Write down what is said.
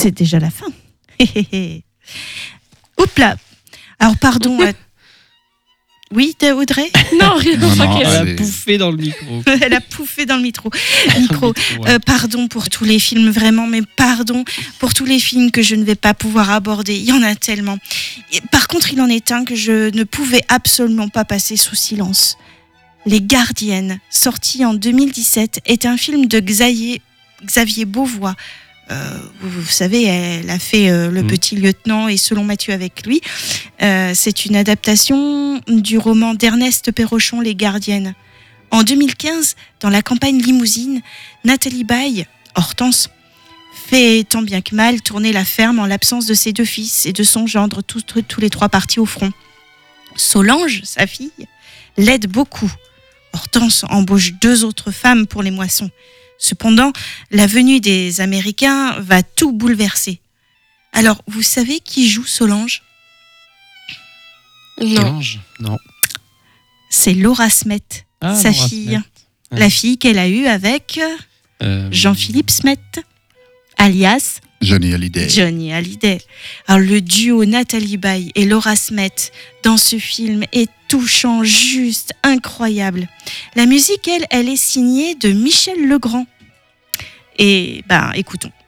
c'est déjà la fin. Oups là. Alors pardon. Oui, Audrey ? Non, rien. Non, Elle a allez. pouffé dans le micro. Elle a pouffé dans le micro. Pardon pour tous les films, vraiment, mais pardon pour tous les films que je ne vais pas pouvoir aborder. Il y en a tellement. Et par contre, il en est un que je ne pouvais absolument pas passer sous silence. Les Gardiennes, sorti en 2017, est un film de Xavier Beauvois. Vous savez, elle a fait Le Petit Lieutenant et Selon Mathieu avec lui. C'est une adaptation du roman d'Ernest Perrochon, Les Gardiennes. En 2015, dans la campagne Limousine, Nathalie Baye, Hortense, fait tant bien que mal tourner la ferme en l'absence de ses 2 fils et de son gendre, tous les 3 partis au front. Solange, sa fille, l'aide beaucoup. Hortense embauche 2 autres femmes pour les moissons. Cependant, la venue des Américains va tout bouleverser. Alors, vous savez qui joue Solange ? Non. Solange ? Non. C'est Laura Smet, sa Laura fille. Smet. Ouais. La fille qu'elle a eue avec Jean-Philippe Smet, alias Johnny Hallyday. Johnny Hallyday. Alors, le duo Nathalie Baye et Laura Smet dans ce film est touchant, juste, incroyable. La musique, elle est signée de Michel Legrand. Et, écoutons.